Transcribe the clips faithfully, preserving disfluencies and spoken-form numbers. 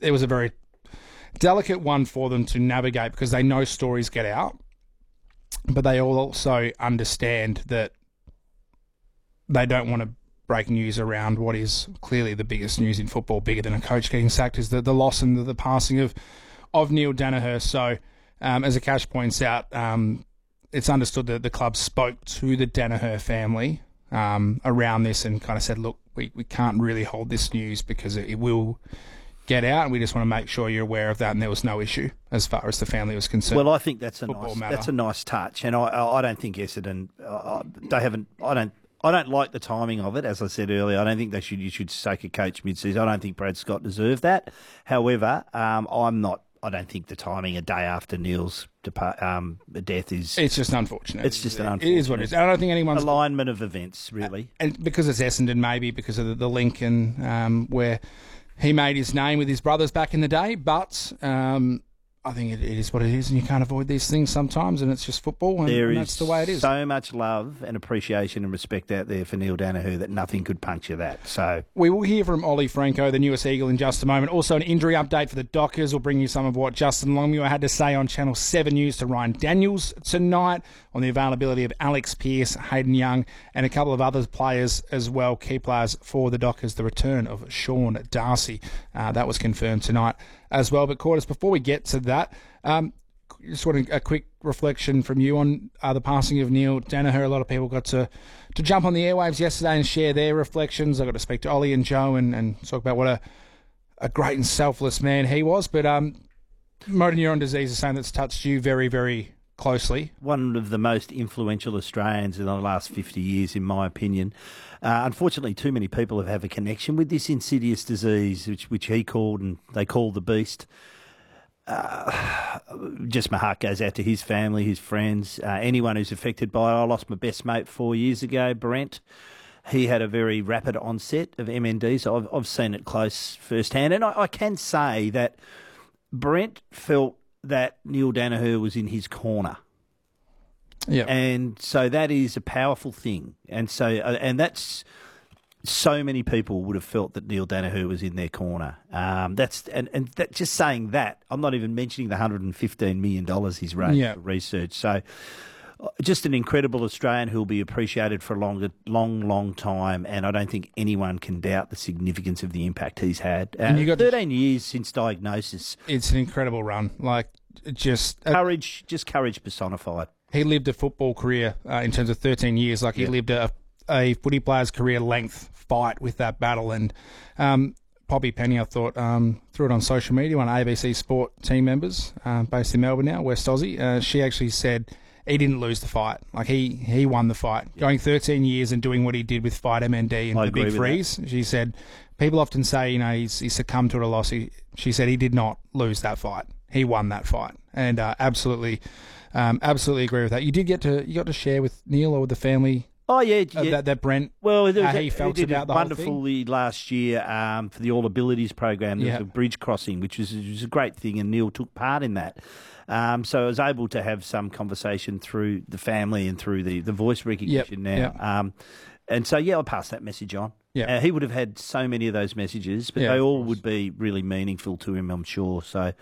it was a very delicate one for them to navigate because they know stories get out, but they all also understand that they don't want to break news around what is clearly the biggest news in football, bigger than a coach getting sacked, is the, the loss and the, the passing of, of Neil Daniher. So, um, as Akash points out, um, it's understood that the club spoke to the Daniher family um, around this and kind of said, look, we, we can't really hold this news because it, it will get out, and we just want to make sure you're aware of that. And there was no issue as far as the family was concerned. Well, I think that's a nice matter. that's a nice touch, and I I, I don't think Essendon uh, they haven't. I don't. I don't like the timing of it, as I said earlier. I don't think they should. You should take a coach mid-season. I don't think Brad Scott deserved that. However, um, I'm not. I don't think the timing a day after Neil's depart, um, death is. It's just unfortunate. It's just an unfortunate. It is what it is. I don't think anyone's alignment of events really. And because it's Essendon, maybe because of the, the link and um, where he made his name with his brothers back in the day. But um, I think it, it is what it is, and you can't avoid these things sometimes, and it's just football, and, there and is that's the way it is. So much love and appreciation and respect out there for Neil Daniher that nothing could puncture that. So we will hear from Ollie Franco, the newest Eagle, in just a moment. Also, an injury update for the Dockers. We'll bring you some of what Justin Longmuir had to say on Channel seven News to Ryan Daniels tonight on the availability of Alex Pearce, Hayden Young, and a couple of other players as well, key players for the Dockers. The return of Sean Darcy. Uh, that was confirmed tonight as well. But, Quarters, before we get to that, um, just want a quick reflection from you on uh, the passing of Neil Daniher. A lot of people got to, to jump on the airwaves yesterday and share their reflections. I got to speak to Ollie and Joe and, and talk about what a, a great and selfless man he was. But um, motor neuron disease is something that's touched you very, very closely. One of the most influential Australians in the last fifty years, in my opinion. Uh, unfortunately, too many people have, have a connection with this insidious disease, which, which he called and they call the beast. Uh, just my heart goes out to his family, his friends, uh, anyone who's affected by it. I lost my best mate four years ago, Brent. He had a very rapid onset of M N D, so I've, I've seen it close firsthand. And I, I can say that Brent felt that Neil Daniher was in his corner. Yeah. And so that is a powerful thing. And so, uh, and that's... So many people would have felt that Neil Daniher was in their corner. Um, that's and, and that, just saying that, I'm not even mentioning the one hundred fifteen million dollars he's raised yeah. for research. So just an incredible Australian who will be appreciated for a long, long, long time. And I don't think anyone can doubt the significance of the impact he's had. Uh, you got thirteen to, years since diagnosis. It's an incredible run. Like, just... Courage, uh, just courage personified. He lived a football career uh, in terms of thirteen years. Like, he yep. lived a... a footy player's career length fight with that battle. And um, Poppy Penny, I thought, um, threw it on social media, one of A B C Sport team members, uh, based in Melbourne now, West Aussie. Uh, she actually said he didn't lose the fight. Like, he, he won the fight. Yeah. Going thirteen years and doing what he did with Fight M N D and I the Big Freeze. That. She said, people often say, you know, he's, he succumbed to a loss. He, she said he did not lose that fight. He won that fight. And uh, absolutely, um, absolutely agree with that. You did get to, you got to share with Neil or with the family Oh, yeah. Uh, yeah. That, that Brent, well, there was how a, he felt he did about the wonderfully whole thing. last year um, for the All Abilities program. There yeah. was a bridge crossing, which was, which was a great thing, and Neil took part in that. Um, so I was able to have some conversation through the family and through the, the voice recognition yep. now. Yep. Um, and so, yeah, I'll pass that message on. Yeah. Uh, he would have had so many of those messages, but yeah, they all would be really meaningful to him, I'm sure. So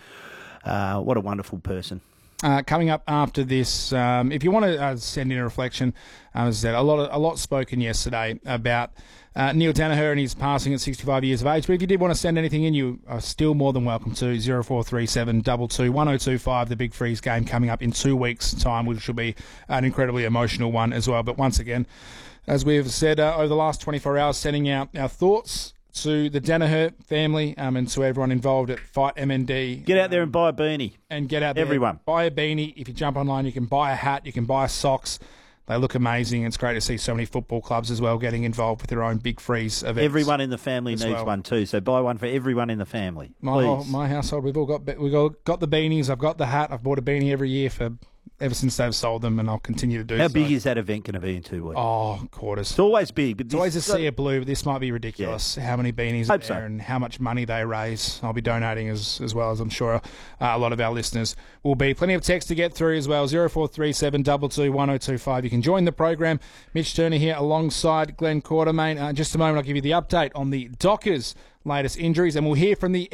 uh, what a wonderful person. Uh, coming up after this, um, if you want to uh, send in a reflection, uh, as I said, a lot, of, a lot spoken yesterday about uh, Neil Daniher and his passing at sixty-five years of age. But if you did want to send anything in, you are still more than welcome to zero four three seven two two one zero two five. The Big Freeze game coming up in two weeks' time, which will be an incredibly emotional one as well. But once again, as we've said uh, over the last twenty-four hours, sending out our thoughts to the Daniher family um, and to everyone involved at Fight M N D. Get out there and buy a beanie. And get out there. Everyone. Buy a beanie. If you jump online, you can buy a hat, you can buy socks. They look amazing. It's great to see so many football clubs as well getting involved with their own Big Freeze events. Everyone in the family needs well. one too, so buy one for everyone in the family. My, please. whole, my household, we've all got we've all got the beanies. I've got the hat. I've bought a beanie every year for ever since they've sold them, and I'll continue to do so. How big is that event going to be in two weeks? Oh, quarters. It's always big. But it's always a sea of blue, but this might be ridiculous. Yeah. How many beanies are there so. and how much money they raise. I'll be donating as as well, as I'm sure uh, a lot of our listeners will be. Plenty of text to get through as well. zero four three seven two two one zero two five. You can join the program. Mitch Turner here alongside Glenn Quartermain. Uh, just a moment, I'll give you the update on the Dockers' latest injuries, and we'll hear from the